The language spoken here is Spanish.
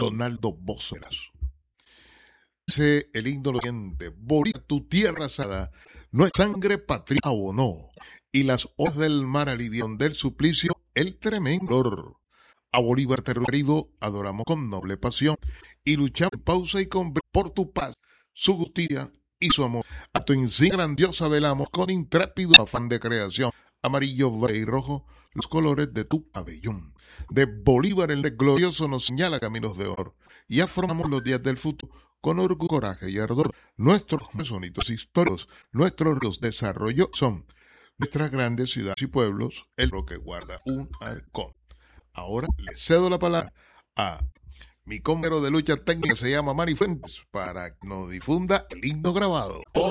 Donaldo Voceras. Dice el himno oyente: Bolívar, tu tierra asada, no es sangre patria o no, y las olas del mar alivian del suplicio el tremendo dolor. A Bolívar querido adoramos con noble pasión y luchamos en pausa y con por tu paz, su justicia y su amor. A tu insignia grandiosa velamos con intrépido afán de creación. Amarillo, verde y rojo, los colores de tu pabellón. De Bolívar el glorioso nos señala caminos de honor y afrontamos los días del futuro con orgullo, coraje y ardor. Nuestros sonidos históricos, nuestros desarrollos son nuestras grandes ciudades y pueblos, el que guarda un arcón. Ahora le cedo la palabra a mi compañero de lucha técnica, se llama Mari Fuentes, para que nos difunda el himno grabado.